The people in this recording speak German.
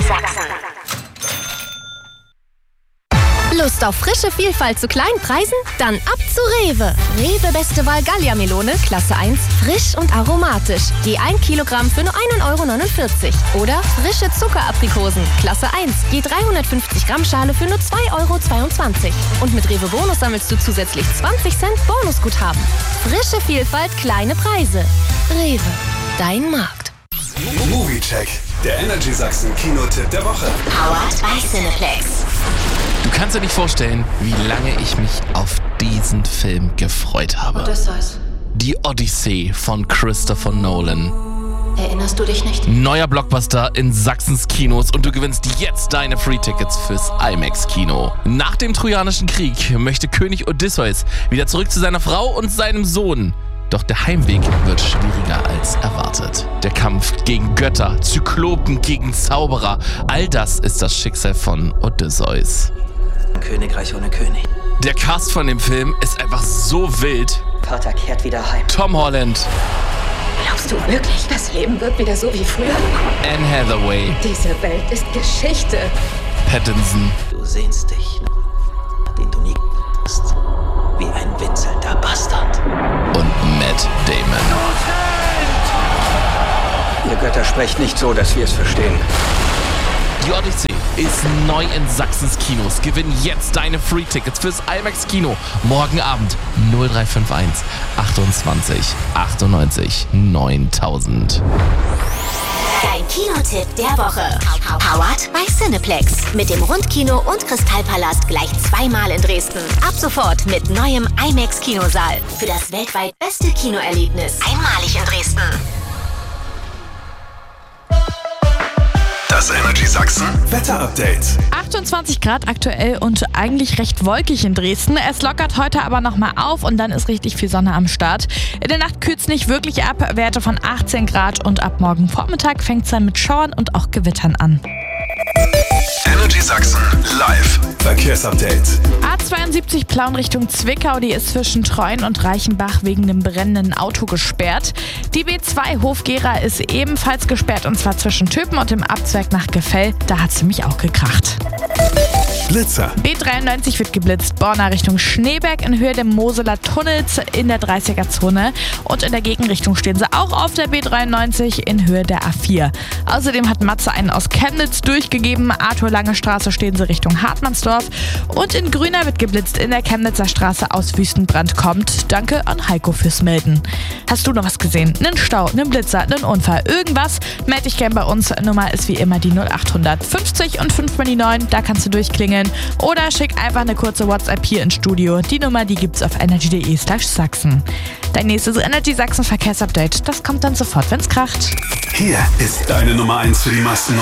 Sachsen. Lust auf frische Vielfalt zu kleinen Preisen? Dann ab zu Rewe. Rewe Beste Wahl Gallia-Melone, Klasse 1, frisch und aromatisch. Je 1 Kilogramm für nur 1,49 € Oder frische Zuckeraprikosen, Klasse 1, je 350 Gramm Schale für nur 2,22 € Und mit Rewe Bonus sammelst du zusätzlich 20 Cent Bonusguthaben. Frische Vielfalt, kleine Preise. Rewe, dein Markt. Moviecheck, der Energy Sachsen Kinotipp der Woche. Powered by Cineplex. Du kannst dir nicht vorstellen, wie lange ich mich auf diesen Film gefreut habe. Odysseus. Die Odyssee von Christopher Nolan. Erinnerst du dich nicht? Neuer Blockbuster in Sachsens Kinos und du gewinnst jetzt deine Free-Tickets fürs IMAX-Kino. Nach dem Trojanischen Krieg möchte König Odysseus wieder zurück zu seiner Frau und seinem Sohn. Doch der Heimweg wird schwieriger als erwartet. Der Kampf gegen Götter, Zyklopen gegen Zauberer, all das ist das Schicksal von Odysseus. Ein Königreich ohne König. Der Cast von dem Film ist einfach so wild. Vater kehrt wieder heim. Tom Holland, Glaubst du wirklich, das Leben wird wieder so wie früher? Anne Hathaway, Diese Welt ist Geschichte. Pattinson, Du sehnst dich, nach den du nie hast. Wie ein winselnder Bastard. und Matt Damon. Ihr Götter sprecht nicht so, dass wir es verstehen. Die Odyssee ist neu in Sachsens Kinos. Gewinn jetzt deine Free-Tickets fürs IMAX-Kino. Morgen Abend 0351 28 98 9000. Dein Kinotipp der Woche. Powered by Cineplex. Mit dem Rundkino und Kristallpalast gleich zweimal in Dresden. Ab sofort mit neuem IMAX-Kinosaal. Für das weltweit beste Kinoerlebnis. Einmalig in Dresden. Das Energy Sachsen Wetter-Update. 28 Grad aktuell und eigentlich recht wolkig in Dresden. Es lockert heute aber nochmal auf und dann ist richtig viel Sonne am Start. In der Nacht kühlt es nicht wirklich ab, Werte von 18 Grad und ab morgen Vormittag fängt es dann mit Schauern und auch Gewittern an. Energy Sachsen live Verkehrsupdate. A72 Plauen Richtung Zwickau, die ist zwischen Treuen und Reichenbach wegen einem brennenden Auto gesperrt. Die B2 Hof-Gera ist ebenfalls gesperrt und zwar zwischen Töpen und dem Abzweig nach Gefell. Da hat es nämlich auch gekracht. Blitzer. B93 wird geblitzt, Borna Richtung Schneeberg in Höhe der Moseler Tunnels in der 30er-Zone und in der Gegenrichtung stehen sie auch auf der B93 in Höhe der A4. Außerdem hat Matze einen aus Chemnitz durchgegeben, Arthur Lange Straße stehen sie Richtung Hartmannsdorf und in Grüner wird geblitzt in der Chemnitzer Straße aus Wüstenbrand kommt. Danke an Heiko fürs Melden. Hast du noch was gesehen? Einen Stau, einen Blitzer, einen Unfall, irgendwas? Melde dich gern bei uns. Nummer ist wie immer die 0800 50 und 5 mal die 9, da kannst du durchklingeln. Oder schick einfach eine kurze WhatsApp hier ins Studio. Die Nummer, die gibt's auf energy.de/Sachsen. Dein nächstes Energy Sachsen Verkehrsupdate, das kommt dann sofort, wenn's kracht. Hier ist deine Nummer 1 für die Masten